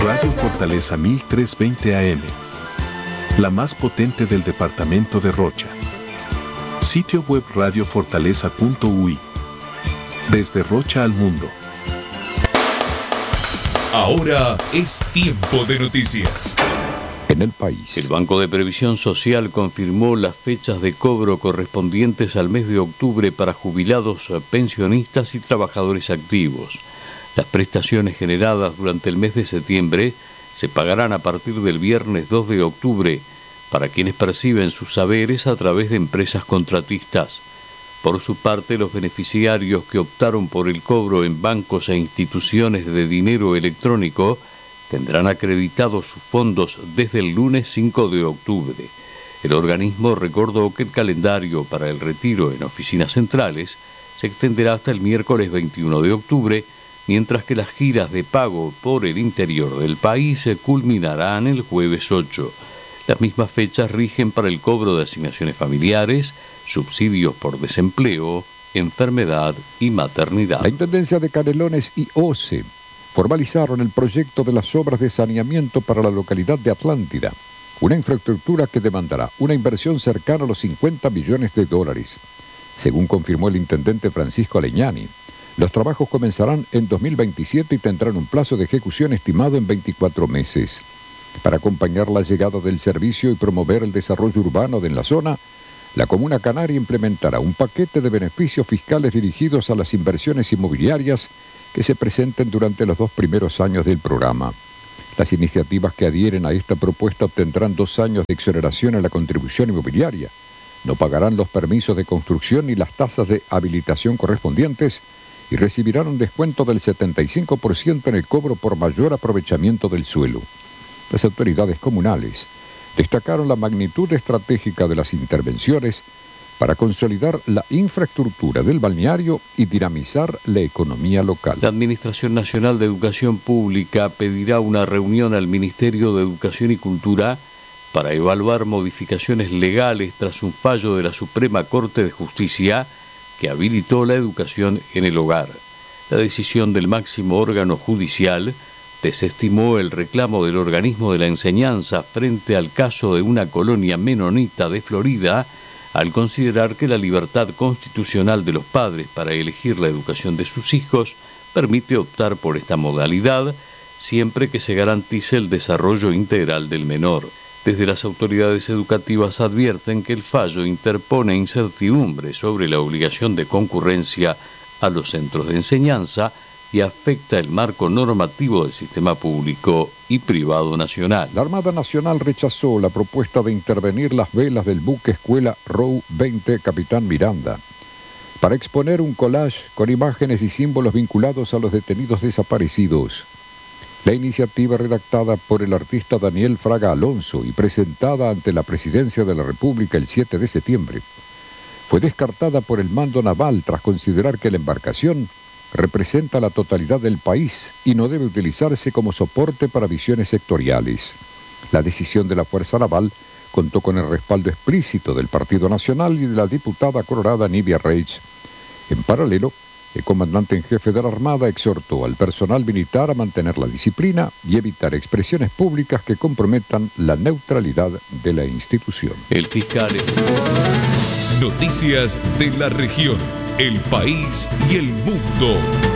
Radio Fortaleza 1320 AM, la más potente del departamento de Rocha. Sitio web radiofortaleza.ui. Desde Rocha al mundo. Ahora es tiempo de noticias. En el país. El Banco de Previsión Social confirmó las fechas de cobro correspondientes al mes de octubre para jubilados, pensionistas y trabajadores activos. Las prestaciones generadas durante el mes de septiembre se pagarán a partir del viernes 2 de octubre para quienes perciben sus saberes a través de empresas contratistas. Por su parte, los beneficiarios que optaron por el cobro en bancos e instituciones de dinero electrónico tendrán acreditados sus fondos desde el lunes 5 de octubre. El organismo recordó que el calendario para el retiro en oficinas centrales se extenderá hasta el miércoles 21 de octubre, mientras que las giras de pago por el interior del país se culminarán el jueves 8. Las mismas fechas rigen para el cobro de asignaciones familiares, subsidios por desempleo, enfermedad y maternidad. La Intendencia de Canelones y OCE formalizaron el proyecto de las obras de saneamiento para la localidad de Atlántida, una infraestructura que demandará una inversión cercana a los 50 millones de dólares. Según confirmó el intendente Francisco Aleñani, los trabajos comenzarán en 2027 y tendrán un plazo de ejecución estimado en 24 meses. Para acompañar la llegada del servicio y promover el desarrollo urbano de la zona, la Comuna Canaria implementará un paquete de beneficios fiscales dirigidos a las inversiones inmobiliarias que se presenten durante los 2 primeros años del programa. Las iniciativas que adhieren a esta propuesta obtendrán 2 años de exoneración a la contribución inmobiliaria, no pagarán los permisos de construcción ni las tasas de habilitación correspondientes y recibirán un descuento del 75% en el cobro por mayor aprovechamiento del suelo. Las autoridades comunales destacaron la magnitud estratégica de las intervenciones para consolidar la infraestructura del balneario y dinamizar la economía local. La Administración Nacional de Educación Pública pedirá una reunión al Ministerio de Educación y Cultura para evaluar modificaciones legales tras un fallo de la Suprema Corte de Justicia que habilitó la educación en el hogar. La decisión del máximo órgano judicial desestimó el reclamo del organismo de la enseñanza frente al caso de una colonia menonita de Florida, al considerar que la libertad constitucional de los padres para elegir la educación de sus hijos permite optar por esta modalidad, siempre que se garantice el desarrollo integral del menor. Desde las autoridades educativas advierten que el fallo interpone incertidumbre sobre la obligación de concurrencia a los centros de enseñanza y afecta el marco normativo del sistema público y privado nacional. La Armada Nacional rechazó la propuesta de intervenir las velas del buque escuela Row 20 Capitán Miranda para exponer un collage con imágenes y símbolos vinculados a los detenidos desaparecidos. La iniciativa, redactada por el artista Daniel Fraga Alonso y presentada ante la Presidencia de la República el 7 de septiembre, fue descartada por el mando naval tras considerar que la embarcación representa la totalidad del país y no debe utilizarse como soporte para visiones sectoriales. La decisión de la Fuerza Naval contó con el respaldo explícito del Partido Nacional y de la diputada colorada Nivia Reich. En paralelo, el comandante en jefe de la Armada exhortó al personal militar a mantener la disciplina y evitar expresiones públicas que comprometan la neutralidad de la institución. El fiscal. Noticias de la región, el país y el mundo.